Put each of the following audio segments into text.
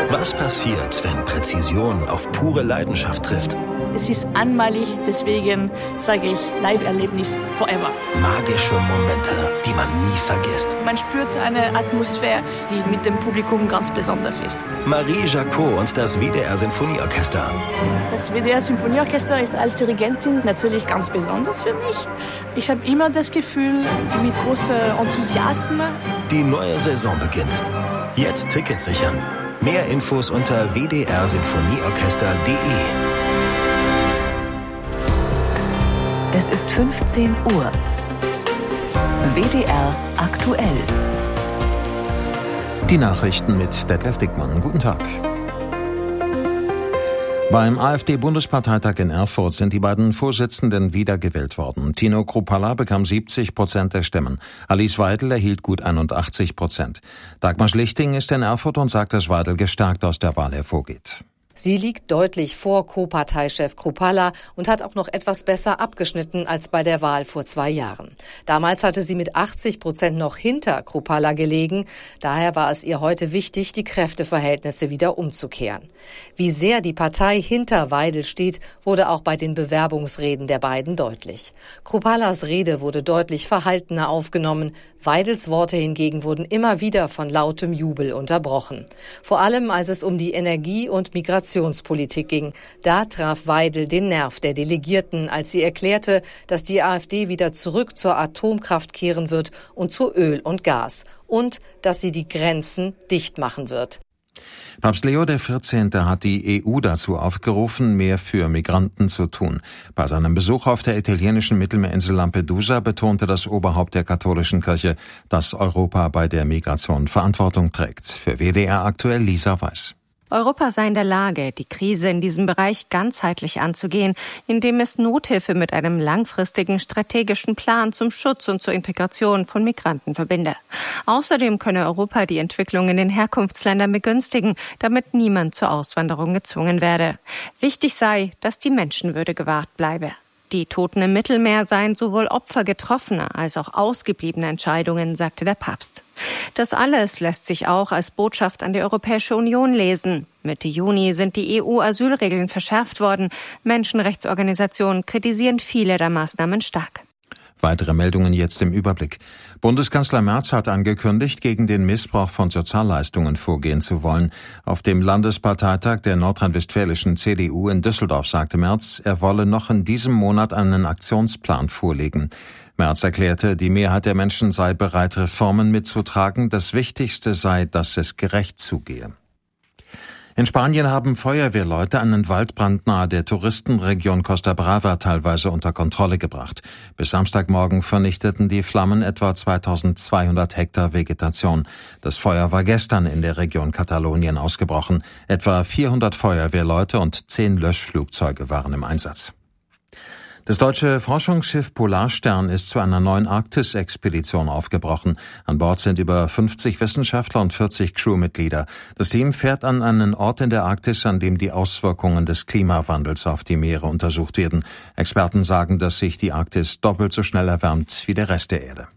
Was passiert, wenn Präzision auf pure Leidenschaft trifft? Es ist einmalig, deswegen sage ich Live-Erlebnis forever. Magische Momente, die man nie vergisst. Man spürt eine Atmosphäre, die mit dem Publikum ganz besonders ist. Marie Jacot und das WDR Sinfonieorchester. Das WDR Sinfonieorchester ist als Dirigentin natürlich ganz besonders für mich. Ich habe immer das Gefühl, mit großem Enthusiasmus. Die neue Saison beginnt. Jetzt Tickets sichern. Mehr Infos unter wdrsinfonieorchester.de. Es ist 15 Uhr. WDR aktuell. Die Nachrichten mit Detlef Dickmann. Guten Tag. Beim AfD-Bundesparteitag in Erfurt sind die beiden Vorsitzenden wiedergewählt worden. Tino Kruppalla bekam 70% der Stimmen. Alice Weidel erhielt gut 81%. Dagmar Schlichting ist in Erfurt und sagt, dass Weidel gestärkt aus der Wahl hervorgeht. Sie liegt deutlich vor Co-Parteichef Kruppalla und hat auch noch etwas besser abgeschnitten als bei der Wahl vor 2 Jahren. Damals hatte sie mit 80% noch hinter Kruppalla gelegen. Daher war es ihr heute wichtig, die Kräfteverhältnisse wieder umzukehren. Wie sehr die Partei hinter Weidel steht, wurde auch bei den Bewerbungsreden der beiden deutlich. Kruppallas Rede wurde deutlich verhaltener aufgenommen. Weidels Worte hingegen wurden immer wieder von lautem Jubel unterbrochen. Vor allem, als es um die Energie- und Migrationspolitik ging. Da traf Weidel den Nerv der Delegierten, als sie erklärte, dass die AfD wieder zurück zur Atomkraft kehren wird und zu Öl und Gas. Und dass sie die Grenzen dicht machen wird. Papst Leo XIV. Hat die EU dazu aufgerufen, mehr für Migranten zu tun. Bei seinem Besuch auf der italienischen Mittelmeerinsel Lampedusa betonte das Oberhaupt der katholischen Kirche, dass Europa bei der Migration Verantwortung trägt. Für WDR aktuell Lisa Weiß. Europa sei in der Lage, die Krise in diesem Bereich ganzheitlich anzugehen, indem es Nothilfe mit einem langfristigen strategischen Plan zum Schutz und zur Integration von Migranten verbinde. Außerdem könne Europa die Entwicklung in den Herkunftsländern begünstigen, damit niemand zur Auswanderung gezwungen werde. Wichtig sei, dass die Menschenwürde gewahrt bleibe. Die Toten im Mittelmeer seien sowohl Opfer getroffener als auch ausgebliebener Entscheidungen, sagte der Papst. Das alles lässt sich auch als Botschaft an die Europäische Union lesen. Mitte Juni sind die EU-Asylregeln verschärft worden. Menschenrechtsorganisationen kritisieren viele der Maßnahmen stark. Weitere Meldungen jetzt im Überblick. Bundeskanzler Merz hat angekündigt, gegen den Missbrauch von Sozialleistungen vorgehen zu wollen. Auf dem Landesparteitag der nordrhein-westfälischen CDU in Düsseldorf sagte Merz, er wolle noch in diesem Monat einen Aktionsplan vorlegen. Merz erklärte, die Mehrheit der Menschen sei bereit, Reformen mitzutragen. Das Wichtigste sei, dass es gerecht zugehe. In Spanien haben Feuerwehrleute einen Waldbrand nahe der Touristenregion Costa Brava teilweise unter Kontrolle gebracht. Bis Samstagmorgen vernichteten die Flammen etwa 2200 Hektar Vegetation. Das Feuer war gestern in der Region Katalonien ausgebrochen. Etwa 400 Feuerwehrleute und 10 Löschflugzeuge waren im Einsatz. Das deutsche Forschungsschiff Polarstern ist zu einer neuen Arktis-Expedition aufgebrochen. An Bord sind über 50 Wissenschaftler und 40 Crewmitglieder. Das Team fährt an einen Ort in der Arktis, an dem die Auswirkungen des Klimawandels auf die Meere untersucht werden. Experten sagen, dass sich die Arktis doppelt so schnell erwärmt wie der Rest der Erde.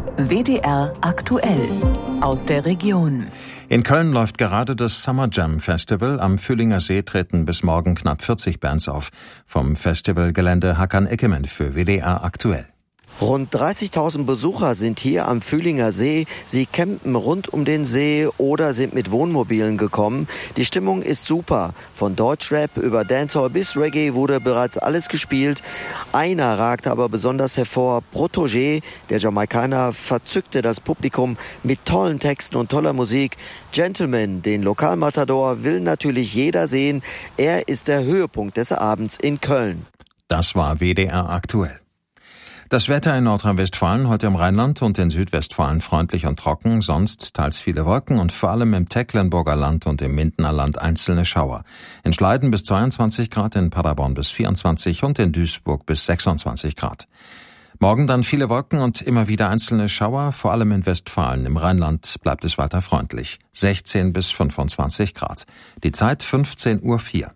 WDR aktuell aus der Region. In Köln läuft gerade das Summer Jam Festival. Am Fühlinger See treten bis morgen knapp 40 Bands auf. Vom Festivalgelände Hakan Eckemann für WDR aktuell. Rund 30.000 Besucher sind hier am Fühlinger See. Sie campen rund um den See oder sind mit Wohnmobilen gekommen. Die Stimmung ist super. Von Deutschrap über Dancehall bis Reggae wurde bereits alles gespielt. Einer ragte aber besonders hervor. Protégé, der Jamaikaner, verzückte das Publikum mit tollen Texten und toller Musik. Gentleman, den Lokalmatador, will natürlich jeder sehen. Er ist der Höhepunkt des Abends in Köln. Das war WDR aktuell. Das Wetter in Nordrhein-Westfalen, heute im Rheinland und in Südwestfalen freundlich und trocken, sonst teils viele Wolken und vor allem im Tecklenburger Land und im Mindener Land einzelne Schauer. In Schleiden bis 22 Grad, in Paderborn bis 24 und in Duisburg bis 26 Grad. Morgen dann viele Wolken und immer wieder einzelne Schauer, vor allem in Westfalen. Im Rheinland bleibt es weiter freundlich, 16 bis 25 Grad. Die Zeit 15:04 Uhr.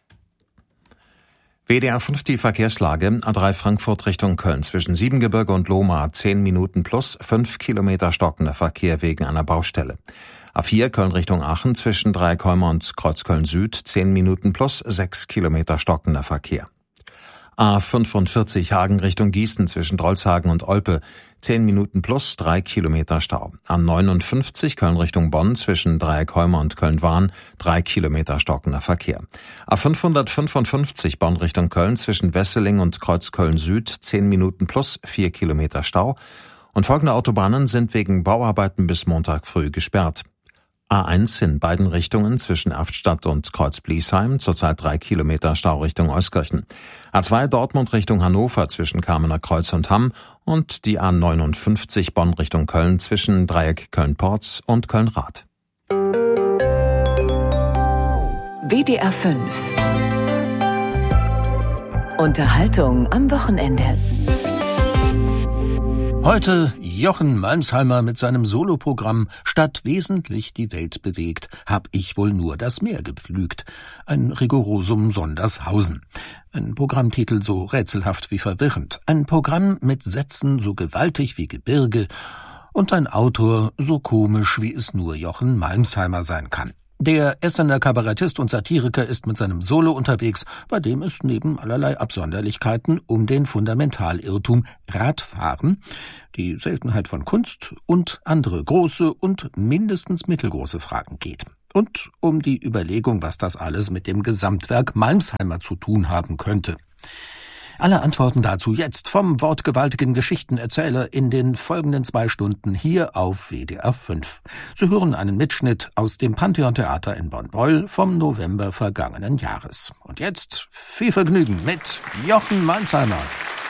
WDR 5 die Verkehrslage, A3 Frankfurt Richtung Köln zwischen Siebengebirge und Lohmar 10 Minuten plus 5 Kilometer stockender Verkehr wegen einer Baustelle. A4 Köln Richtung Aachen zwischen Dreieckholme und Kreuzköln Süd 10 Minuten plus 6 Kilometer stockender Verkehr. A45 Hagen Richtung Gießen zwischen Drolshagen und Olpe 10 Minuten plus 3 Kilometer Stau. A59 Köln Richtung Bonn zwischen Dreieckholme und Köln-Wahn 3 Kilometer stockender Verkehr. A555 Bonn Richtung Köln zwischen Wesseling und Kreuzköln Süd 10 Minuten plus 4 Kilometer Stau. Und folgende Autobahnen sind wegen Bauarbeiten bis Montag früh gesperrt. A1 in beiden Richtungen zwischen Erftstadt und Kreuz-Bliesheim, zurzeit 3 Kilometer Stau Richtung Euskirchen. A2 Dortmund Richtung Hannover zwischen Kamener Kreuz und Hamm und die A59 Bonn Richtung Köln zwischen Dreieck Köln-Porz und Köln-Rath. WDR 5 Unterhaltung am Wochenende. Heute Jochen Malmsheimer mit seinem Soloprogramm »Stadt wesentlich die Welt bewegt, hab ich wohl nur das Meer gepflügt«. Ein Rigorosum Sondershausen. Ein Programmtitel so rätselhaft wie verwirrend. Ein Programm mit Sätzen so gewaltig wie Gebirge und ein Autor so komisch, wie es nur Jochen Malmsheimer sein kann. Der Essener Kabarettist und Satiriker ist mit seinem Solo unterwegs, bei dem es neben allerlei Absonderlichkeiten um den Fundamentalirrtum Radfahren, die Seltenheit von Kunst und andere große und mindestens mittelgroße Fragen geht. Und um die Überlegung, was das alles mit dem Gesamtwerk Malmsheimer zu tun haben könnte. Alle Antworten dazu jetzt vom wortgewaltigen Geschichtenerzähler in den folgenden 2 Stunden hier auf WDR 5. Sie hören einen Mitschnitt aus dem Pantheon-Theater in Bonn-Breuel vom November vergangenen Jahres. Und jetzt viel Vergnügen mit Jochen Malmsheimer.